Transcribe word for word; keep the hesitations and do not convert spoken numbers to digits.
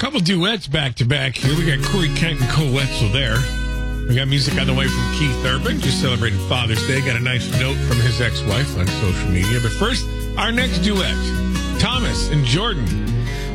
couple duets back to back here. We got Corey Kent and Cole Wetzel there. We got music on the way from Keith Urban. Just celebrated Father's Day. Got a nice note from his ex-wife on social media. But first, our next duet, Thomas and Jordan.